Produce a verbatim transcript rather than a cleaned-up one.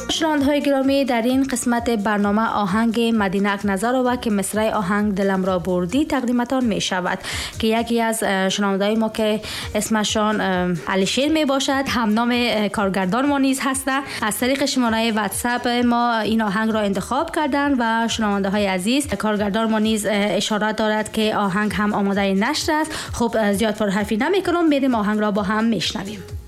شنونده‌های گرامی، در این قسمت برنامه آهنگ مدینک نظرова که مصرع آهنگ دلم را بردی تقدیمتان می شود که یکی از شنونده‌های ما که اسمشان علی شیر می باشد هم نام کارگردان ما نیز هستند از طریق شماره واتساپ ما این آهنگ را انتخاب کردند و شنونده‌های عزیز کارگردان ما نیز اشاره دارد که آهنگ هم آماده نشر است. خب زیاد پرحرفی نمی کنم، بریم آهنگ را با هم میشنویم.